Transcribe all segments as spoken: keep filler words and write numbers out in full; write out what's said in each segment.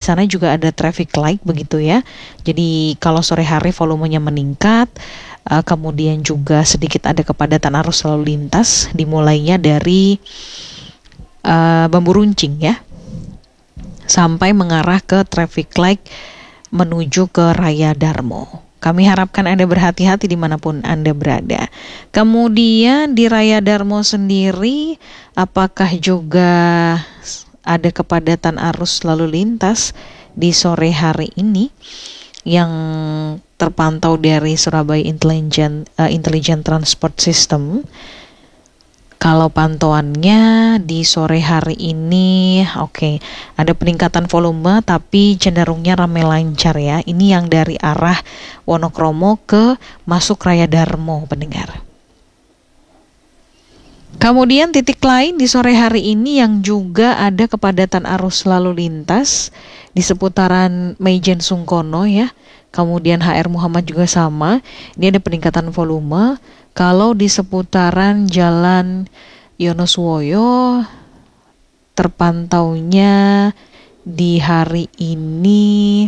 sana juga ada traffic light begitu ya. Jadi kalau sore hari volumenya meningkat, uh, kemudian juga sedikit ada kepadatan arus lalu lintas, dimulainya dari uh, Bambu Runcing ya, sampai mengarah ke traffic light menuju ke Raya Darmo. Kami harapkan Anda berhati-hati dimanapun Anda berada. Kemudian di Raya Darmo sendiri, apakah juga ada kepadatan arus lalu lintas di sore hari ini yang terpantau dari Surabaya Intelligent, uh, Intelligent Transport System? Kalau pantauannya di sore hari ini, oke, okay, ada peningkatan volume tapi cenderungnya ramai lancar ya. Ini yang dari arah Wonokromo ke masuk Raya Darmo, pendengar. Kemudian titik lain di sore hari ini yang juga ada kepadatan arus lalu lintas di seputaran Meijen Sungkono ya. Kemudian H R Muhammad juga sama. Ini ada peningkatan volume. Kalau di seputaran Jalan Yonoswoyo terpantaunya di hari ini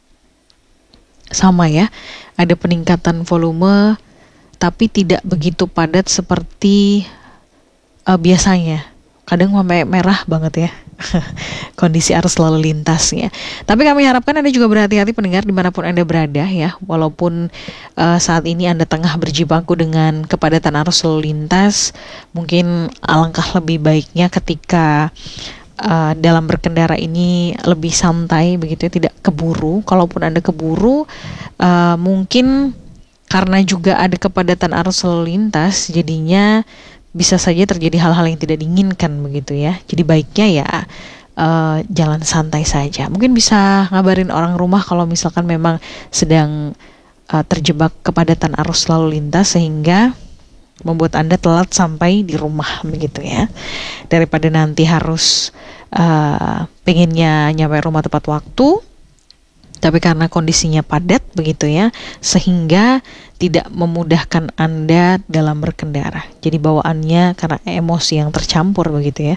sama ya. Ada peningkatan volume tapi tidak begitu padat seperti uh, biasanya. Kadang sampai merah banget ya kondisi arus lalu lintasnya. Tapi kami harapkan Anda juga berhati-hati pendengar dimanapun Anda berada ya. Walaupun uh, saat ini Anda tengah berjibaku dengan kepadatan arus lalu lintas, mungkin alangkah lebih baiknya ketika uh, dalam berkendara ini lebih santai begitu ya, tidak keburu. Kalaupun Anda keburu, uh, mungkin karena juga ada kepadatan arus lalu lintas, jadinya bisa saja terjadi hal-hal yang tidak diinginkan begitu ya. Jadi baiknya ya uh, jalan santai saja. Mungkin bisa ngabarin orang rumah kalau misalkan memang sedang uh, terjebak kepadatan arus lalu lintas sehingga membuat Anda telat sampai di rumah begitu ya. Daripada nanti harus uh, pengennya nyampe rumah tepat waktu, tapi karena kondisinya padat begitu ya, sehingga tidak memudahkan Anda dalam berkendara. Jadi bawaannya karena emosi yang tercampur begitu ya,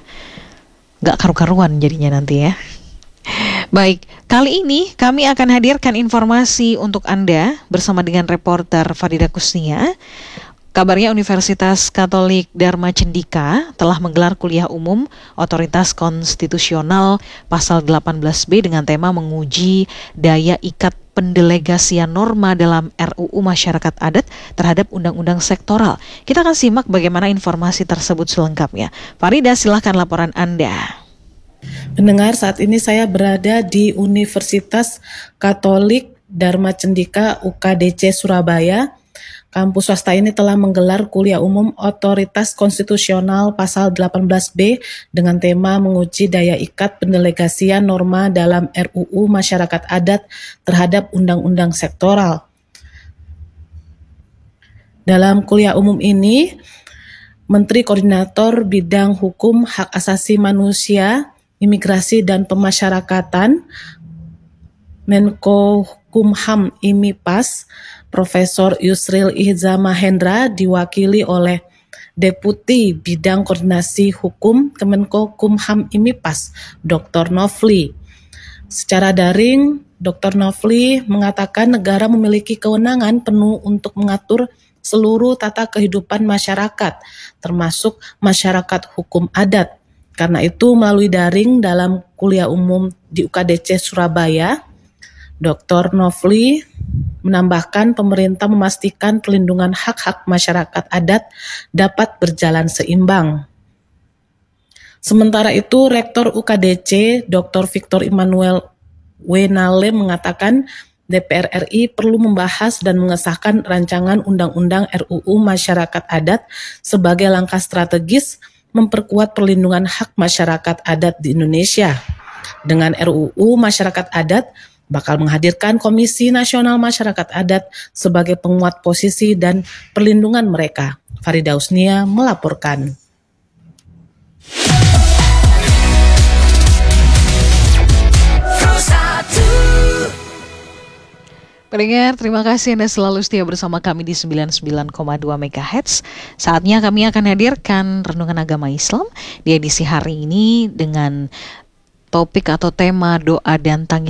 gak karu-karuan jadinya nanti ya. Baik, kali ini kami akan hadirkan informasi untuk Anda bersama dengan reporter Farida Kusnia. Kabarnya Universitas Katolik Dharma Cendika telah menggelar kuliah umum Otoritas Konstitusional pasal delapan belas B dengan tema menguji daya ikat pendelegasian norma dalam R U U Masyarakat Adat terhadap undang-undang sektoral. Kita akan simak bagaimana informasi tersebut selengkapnya. Farida, silahkan laporan Anda. Pendengar, saat ini saya berada di Universitas Katolik Dharma Cendika U K D C Surabaya. Kampus swasta ini telah menggelar kuliah umum Otoritas Konstitusional pasal delapan belas B dengan tema menguji daya ikat pendelegasian norma dalam R U U Masyarakat Adat terhadap undang-undang sektoral. Dalam kuliah umum ini, Menteri Koordinator Bidang Hukum, Hak Asasi Manusia, Imigrasi dan Pemasyarakatan, Menko Kumham Imipas, Profesor Yusril Ihza Mahendra diwakili oleh Deputi Bidang Koordinasi Hukum Kemenko Kumham Imipas, Doktor Nofli. Secara daring, Doktor Nofli mengatakan negara memiliki kewenangan penuh untuk mengatur seluruh tata kehidupan masyarakat, termasuk masyarakat hukum adat. Karena itu, melalui daring dalam kuliah umum di U K D C Surabaya, Doktor Nofli menambahkan pemerintah memastikan pelindungan hak-hak masyarakat adat dapat berjalan seimbang. Sementara itu, Rektor U K D C, Doktor Victor Immanuel Wenale mengatakan D P R R I perlu membahas dan mengesahkan rancangan Undang-Undang R U U Masyarakat Adat sebagai langkah strategis memperkuat perlindungan hak masyarakat adat di Indonesia. Dengan R U U Masyarakat Adat, bakal menghadirkan Komisi Nasional Masyarakat Adat sebagai penguat posisi dan perlindungan mereka. Farida Kusnia melaporkan. Pendengar, terima kasih Anda selalu setia bersama kami di sembilan puluh sembilan koma dua megahertz. Saatnya kami akan hadirkan Renungan Agama Islam di edisi hari ini dengan topik atau tema doa dan tangis